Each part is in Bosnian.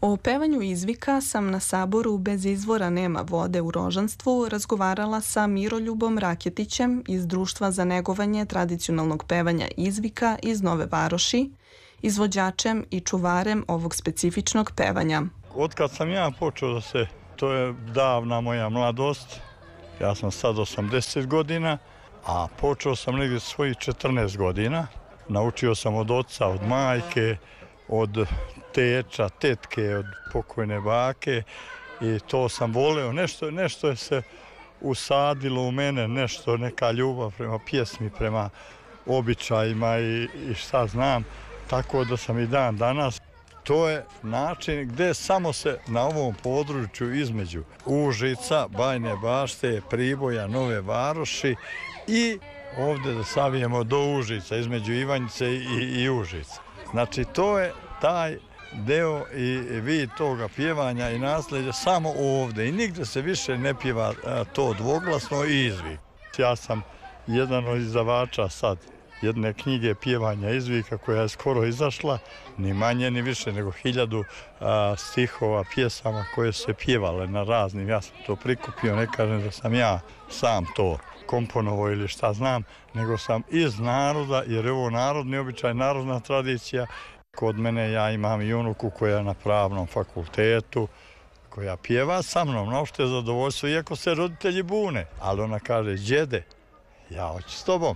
O pevanju izvika sam na saboru Bez izvora nema vode u Rožanstvu razgovarala sa Miroljubom Raketićem iz Društva za negovanje tradicionalnog pevanja izvika iz Nove Varoši, izvođačem i čuvarem ovog specifičnog pevanja. Otkad sam ja počeo to je davna moja mladost, ja sam sad 80 godina, a počeo sam negdje svojih 14 godina. Naučio sam od oca, od majke, od teča, tetke, od pokojne bake i to sam voleo. Nešto je se usadilo u mene, neka ljubav prema pjesmi, prema običajima i šta znam, tako da sam i dan danas. To je način gdje samo se na ovom području između Užica, Bajne Bašte, Priboja, Nove Varoši i ovdje da savijemo do Užica, između Ivanjice i Užica. Znači to je taj deo i vid toga pjevanja i nasljeđa samo ovdje i nigdje se više ne pjeva to dvoglasno i izvik. Ja sam jedan od izdavača sad jedne knjige pjevanja izvika koja je skoro izašla, ni manje ni više nego 1000 stihova, pjesama koje su se pjevale na raznim. Ja sam to prikupio, ne kažem da sam ja sam to komponovao ili šta znam, nego sam iz naroda, jer je ovo narodni običaj, narodna tradicija. Kod mene ja imam i unuku koja je na pravnom fakultetu, koja pjeva sa mnom na opšte zadovoljstvo, iako se roditelji bune. Ali ona kaže, đede, ja hoću s tobom.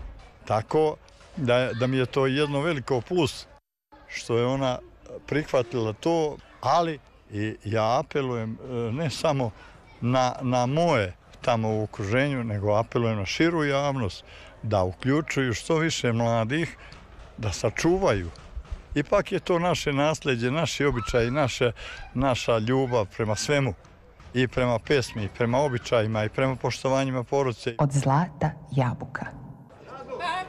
Tako da mi je to jedno veliko plus što je ona prihvatila to, ali i ja apelujem ne samo na moje tamo u okruženju, nego apelujem na širu javnost da uključuju što više mladih, da sačuvaju. Ipak je to naše nasljeđe, naši običaji, naša ljubav prema svemu. I prema pesmi, i prema običajima, i prema poštovanjima porodice. Od zlata jabuka.